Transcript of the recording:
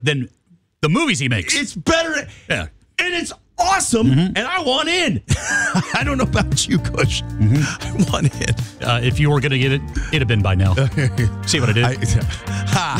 than the movies he makes. It's better. Yeah. And it's awesome, and I want in. I don't know about you, Kush. I want in. If you were going to get it, it'd have been by now. See what I did? Ha!